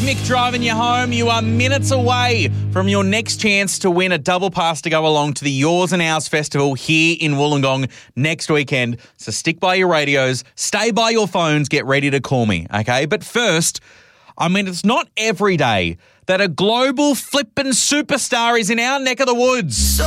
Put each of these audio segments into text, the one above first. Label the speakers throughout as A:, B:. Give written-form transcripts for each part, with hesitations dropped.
A: Mick driving you home. You are minutes away from your next chance to win a double pass to go along to the Yours and Ours Festival here in Wollongong next weekend. So stick by your radios, stay by your phones, get ready to call me, okay? But first, it's not every day that a global flippin' superstar is in our neck of the woods.
B: So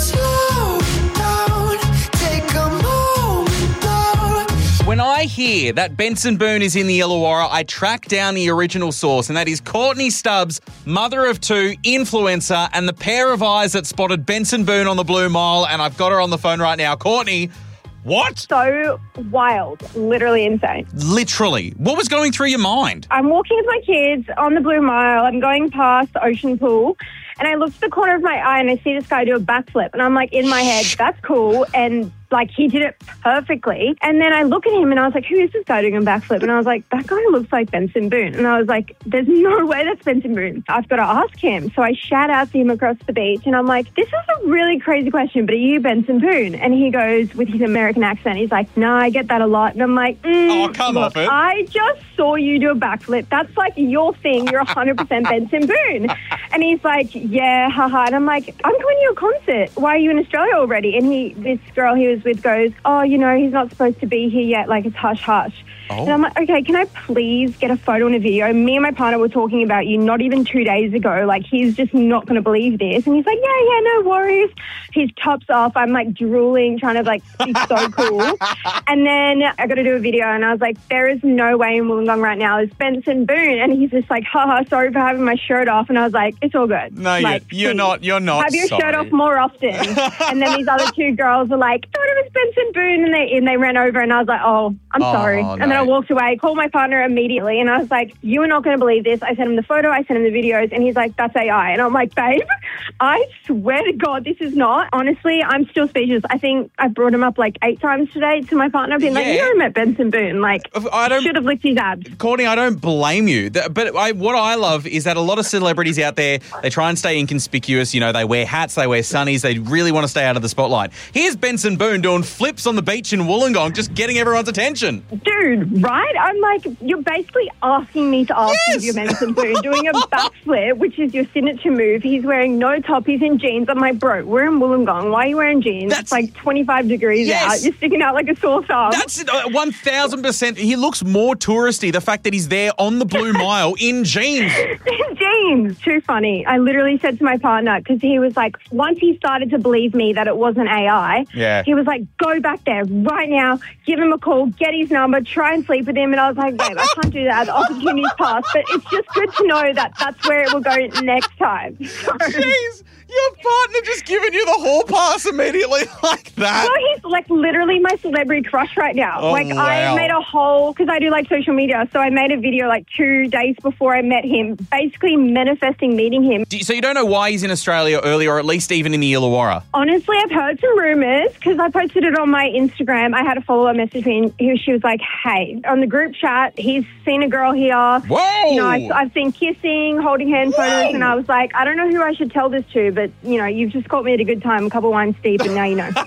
B: slow down, take a moment now.
A: When I hear that Benson Boone is in the Illawarra, I track down the original source, and that is Courtney Stubbs, mother of two, influencer, and the pair of eyes that spotted Benson Boone on the Blue Mile, and I've got her on the phone right now. Courtney, what?
C: So wild, literally insane.
A: Literally. What was going through your mind?
C: I'm walking with my kids on the Blue Mile. I'm going past the ocean pool, and I look to the corner of my eye and I see this guy do a backflip, and I'm like, in my head, that's cool, and like he did it perfectly. And then I look at him and I was like, who is this guy doing a backflip? And I was like, that guy looks like Benson Boone. And I was like, there's no way that's Benson Boone. I've got to ask him. So I shout out to him across the beach and I'm like, this is a really crazy question, but are you Benson Boone? And he goes with his American accent, he's like, no, I get that a lot. And I'm like,
A: come off it.
C: I just saw you do a backflip. That's like your thing. You're 100% Benson Boone. And he's like, yeah, haha. And I'm like, I'm going to your concert. Why are you in Australia already? And this girl he was with goes, oh, he's not supposed to be here yet. Like, it's hush hush.
A: Oh.
C: And I'm like, okay, can I please get a photo and a video? Me and my partner were talking about you not even 2 days ago. Like, he's just not going to believe this. And he's like, yeah, no worries. His top's off. I'm like drooling, trying to like be so cool. And then I got to do a video and I was like, there is no way in Wollongong right now is Benson Boone. And he's just like, haha, sorry for having my shirt off. And I was like, it's all good.
A: No,
C: like,
A: you're not.
C: Have your
A: sorry.
C: shirt off more often. And then these other two girls were like, thought it was Benson Boone. And they ran over and I was like, oh, I'm sorry.
A: No.
C: And then I walked away, called my partner immediately. And I was like, you are not going to believe this. I sent him the photo. I sent him the videos. And he's like, that's AI. And I'm like, babe, I swear to God, this is not. Honestly, I'm still speechless. I think I brought him up like 8 times today to my partner. I've been like, you never met Benson Boone. Like, I should have licked his abs.
A: Courtney, I don't blame you. But what I love is that a lot of celebrities out there, they try and stay inconspicuous. They wear hats, they wear sunnies. They really want to stay out of the spotlight. Here's Benson Boone doing flips on the beach in Wollongong, just getting everyone's attention.
C: Dude, right? I'm like, you're basically asking me to ask if you're Benson Boone doing a backflip, which is your signature move. He's wearing no top. He's in jeans. I'm like, bro, we're in Wollongong. Why are you wearing jeans? It's like 25 degrees out. You're sticking out like a sore thumb.
A: That's 1,000%. He looks more touristy, the fact that he's there on the Blue Mile in jeans.
C: In jeans. Too funny. I literally said to my partner, because he was like, once he started to believe me that it wasn't AI, he was like, go back there right now, give him a call, get his number, try and sleep with him. And I was like, babe, I can't do that. The opportunity's passed. But it's just good to know that that's where it will go next time. So.
A: Jeez. Your partner just giving you the hall pass immediately like that.
C: So he's like literally my celebrity crush right now.
A: Oh,
C: like
A: wow.
C: I made a whole, because I do like social media, so I made a video like 2 days before I met him, basically manifesting meeting him.
A: So you don't know why he's in Australia early, or at least even in the Illawarra?
C: Honestly, I've heard some rumours because I posted it on my Instagram. I had a follower message me and she was like, hey, on the group chat, he's seen a girl here.
A: Whoa!
C: I've seen kissing, holding hand photos, and I was like, I don't know who I should tell this to, but, you've just caught me at a good time, a couple wines deep, and now you know.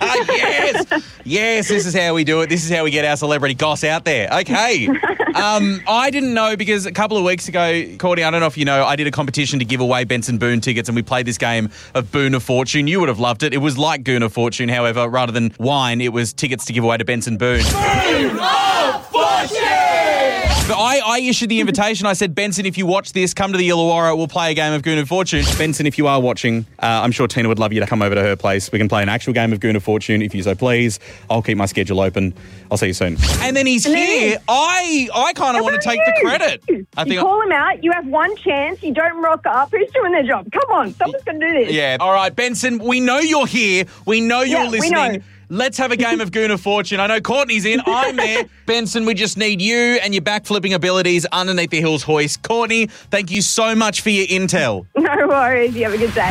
A: Yes, this is how we do it. This is how we get our celebrity goss out there. Okay. I didn't know because a couple of weeks ago, Courtney, I don't know if you know, I did a competition to give away Benson Boone tickets, and we played this game of Boone of Fortune. You would have loved it. It was like Goon of Fortune. However, rather than wine, it was tickets to give away to Benson Boone.
B: Boone of Fortune!
A: But I issued the invitation. I said, Benson, if you watch this, come to the Illawarra. We'll play a game of Goon of Fortune. Benson, if you are watching, I'm sure Tina would love you to come over to her place. We can play an actual game of Goon of Fortune if you so please. I'll keep my schedule open. I'll see you soon. And then he's here. I kind of want to take the credit.
C: You call him out. You have one chance. You don't rock up. Who's doing their job? Come on. Someone's going to do this.
A: Yeah. All right, Benson, we know you're here. We know you're listening.
C: We know.
A: Let's have a game of Goon of Fortune. I know Courtney's in. I'm there. Benson, we just need you and your backflipping abilities underneath the Hills hoist. Courtney, thank you so much for your intel.
C: No worries. You have a good day.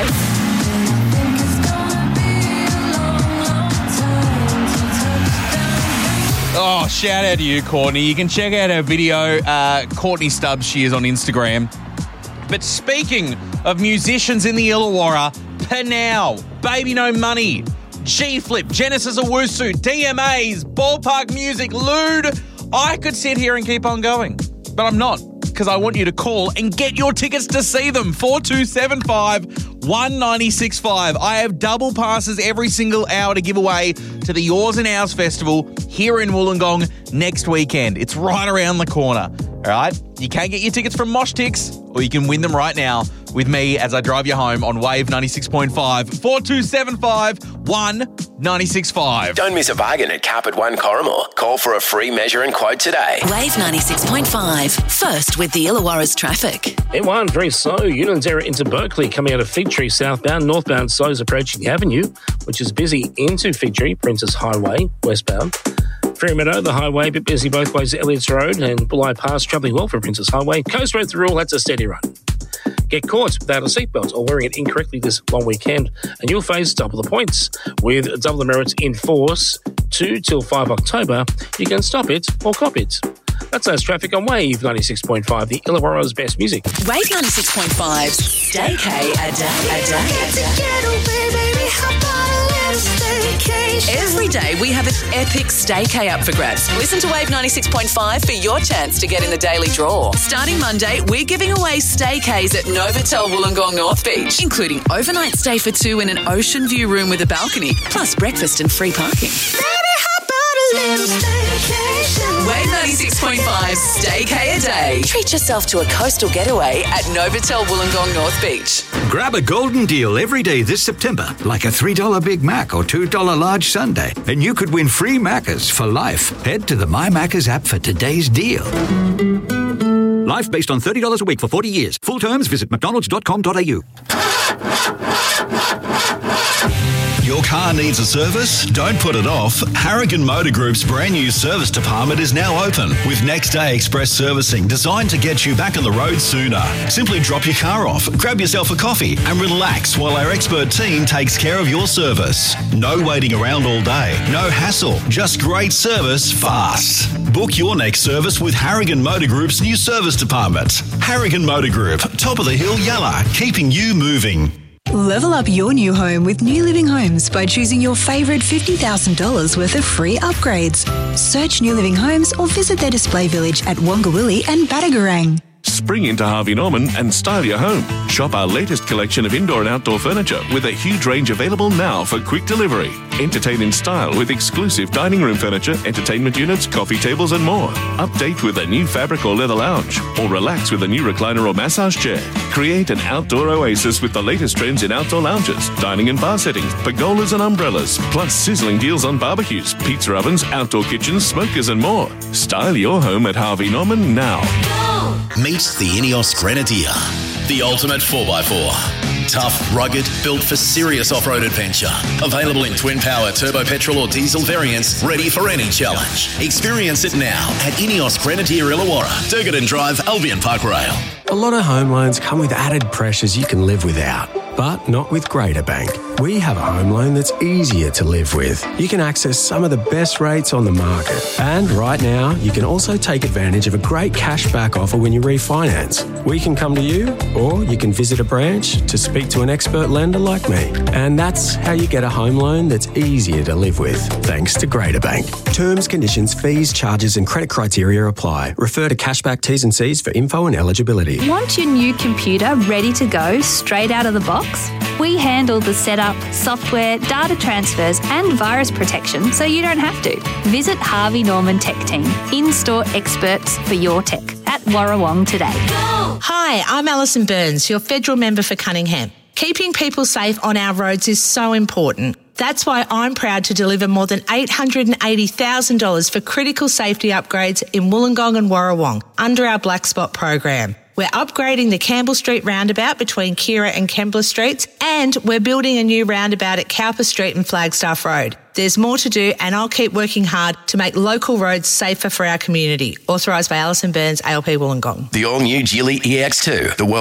A: Oh, shout out to you, Courtney. You can check out her video. Courtney Stubbs, she is on Instagram. But speaking of musicians in the Illawarra, Panau, Baby No Money, G-Flip, Genesis Owusu, DMAs, Ballpark Music, Lude. I could sit here and keep on going, but I'm not. because I want you to call and get your tickets to see them. 4275 1965. I have double passes every single hour to give away to the Yours and Ours Festival here in Wollongong next weekend. It's right around the corner. All right? You can get your tickets from Mosh Tix, or you can win them right now with me as I drive you home on Wave 96.5. 4275 1965.
D: Don't miss a bargain at Carpet One Corrimor. Call for a free measure and quote today.
E: Wave 96.5. First with the Illawarra's traffic.
F: M1 very slow. Union's Error into Berkeley coming out of Fig Tree southbound. Northbound slows approaching the Avenue, which is busy into Fig Tree, Princess Highway westbound. Freemeadow, the highway, a bit busy both ways to Elliots Road, and Bulli Pass travelling well for Princess Highway. Coast Road through all, that's a steady run. Get caught without a seatbelt or wearing it incorrectly this long weekend, and you'll face double the points. With double the merits in force 2 till 5 October, you can stop it or cop it. That's us traffic on Wave 96.5, the Illawarra's best music.
E: Wave 96.5. Stay K a day. Every day we have an epic staycay up for grabs. Listen to Wave 96.5 for your chance to get in the daily draw. Starting Monday, we're giving away staycays at Novotel Wollongong North Beach, including overnight stay for 2 in an ocean view room with a balcony, plus breakfast and free parking. Wave 96.5 staycay a day. Treat yourself to a coastal getaway at Novotel Wollongong North Beach.
G: Grab a golden deal every day this September, like a $3 Big Mac or $2 large sundae, and you could win free Maccas for life. Head to the My Maccas app for today's deal. Life based on $30 a week for 40 years. Full terms, visit mcdonalds.com.au.
H: Your car needs a service? Don't put it off. Harrigan Motor Group's brand new service department is now open with next day express servicing designed to get you back on the road sooner. Simply drop your car off, grab yourself a coffee and relax while our expert team takes care of your service. No waiting around all day, no hassle, just great service fast. Book your next service with Harrigan Motor Group's new service department. Harrigan Motor Group, top of the hill Yalla, keeping you moving.
I: Level up your new home with New Living Homes by choosing your favourite $50,000 worth of free upgrades. Search New Living Homes or visit their display village at Wongawilli and Batagarang.
J: Spring into Harvey Norman and style your home. Shop our latest collection of indoor and outdoor furniture with a huge range available now for quick delivery. Entertain in style with exclusive dining room furniture, entertainment units, coffee tables and more. Update with a new fabric or leather lounge, or relax with a new recliner or massage chair. Create an outdoor oasis with the latest trends in outdoor lounges, dining and bar settings, pergolas and umbrellas, plus sizzling deals on barbecues, pizza ovens, outdoor kitchens, smokers and more. Style your home at Harvey Norman now.
K: Meet the Ineos Grenadier, the ultimate 4x4. Tough, rugged, built for serious off-road adventure. Available in twin-power turbo petrol or diesel variants, ready for any challenge. Experience it now at Ineos Grenadier Illawarra, Durgadon Drive, Albion Park Rail.
L: A lot of home loans come with added pressures you can live without, but not with Greater Bank. We have a home loan that's easier to live with. You can access some of the best rates on the market. And right now, you can also take advantage of a great cashback offer when you refinance. We can come to you, or you can visit a branch to speak to an expert lender like me. And that's how you get a home loan that's easier to live with, thanks to Greater Bank. Terms, conditions, fees, charges and credit criteria apply. Refer to Cashback T's and C's for info and eligibility.
M: Want your new computer ready to go straight out of the box? We handle the setup, software, data transfers and virus protection so you don't have to. Visit Harvey Norman Tech Team, in-store experts for your tech at Warrawong today.
N: Hi, I'm Alison Burns, your federal member for Cunningham. Keeping people safe on our roads is so important. That's why I'm proud to deliver more than $880,000 for critical safety upgrades in Wollongong and Warrawong under our Black Spot program. We're upgrading the Campbell Street roundabout between Kira and Kembla Streets, and we're building a new roundabout at Cowper Street and Flagstaff Road. There's more to do, and I'll keep working hard to make local roads safer for our community. Authorised by Alison Burns, ALP Wollongong.
K: The all-new Geely EX2, the world